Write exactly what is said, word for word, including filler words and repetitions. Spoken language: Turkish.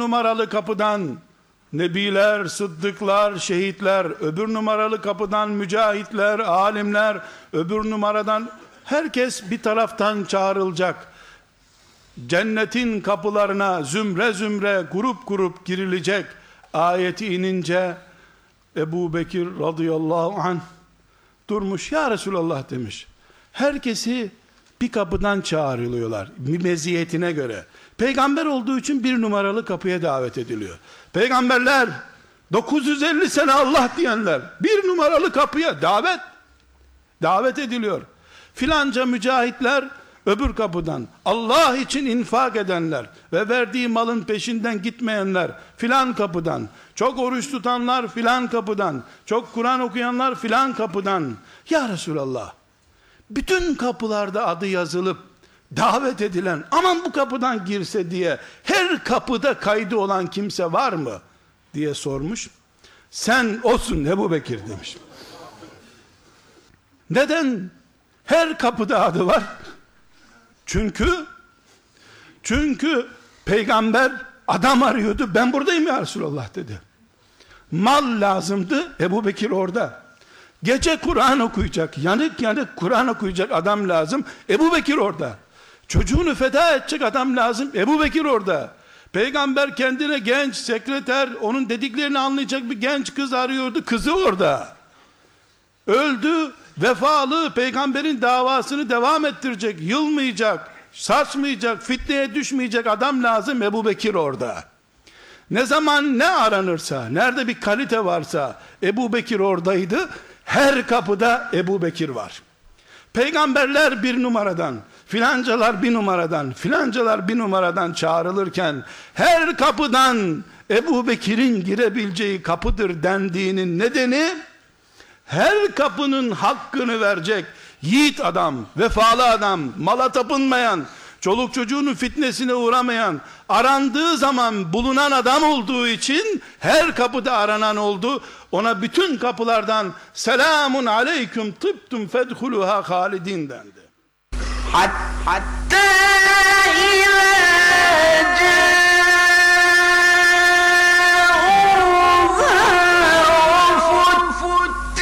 numaralı kapıdan nebiler, sıddıklar, şehitler, öbür numaralı kapıdan mücahitler, alimler, öbür numaradan herkes bir taraftan çağrılacak. Cennetin kapılarına zümre zümre, grup grup girilecek ayeti inince Ebu Bekir radıyallahu anh durmuş, ya Resulallah demiş. Herkesi bir kapıdan çağrılıyorlar meziyetine göre. Peygamber olduğu için bir numaralı kapıya davet ediliyor. Peygamberler, dokuz yüz elli sene Allah diyenler bir numaralı kapıya davet davet ediliyor. Filanca mücahitler öbür kapıdan, Allah için infak edenler ve verdiği malın peşinden gitmeyenler filan kapıdan, çok oruç tutanlar filan kapıdan, çok Kur'an okuyanlar filan kapıdan. Ya Resulallah, bütün kapılarda adı yazılıp davet edilen, aman bu kapıdan girse diye her kapıda kaydı olan kimse var mı diye sormuş. Sen olsun Ebu Bekir demiş. Neden her kapıda adı var? Çünkü çünkü peygamber adam arıyordu. Ben buradayım ya Resulallah dedi. Mal lazımdı. Ebu Bekir orada. Gece Kur'an okuyacak, yanık yanık Kur'an okuyacak adam lazım. Ebu Bekir orada. Çocuğunu feda edecek adam lazım. Ebu Bekir orada. Peygamber kendine genç sekreter, onun dediklerini anlayacak bir genç kız arıyordu. Kızı orada. Öldü. Vefalı, peygamberin davasını devam ettirecek, yılmayacak, saçmayacak, fitneye düşmeyecek adam lazım. Ebu Bekir orada. Ne zaman ne aranırsa, nerede bir kalite varsa Ebu Bekir oradaydı. Her kapıda Ebu Bekir var. Peygamberler bir numaradan, filancalar bir numaradan, filancalar bir numaradan çağrılırken her kapıdan Ebu Bekir'in girebileceği kapıdır dendiğinin nedeni, her kapının hakkını verecek yiğit adam, vefalı adam, mala tapınmayan, çoluk çocuğunun fitnesine uğramayan, arandığı zaman bulunan adam olduğu için her kapıda aranan oldu. Ona bütün kapılardan selamun aleyküm tıptum fedhuluha halidin dendi. Hatta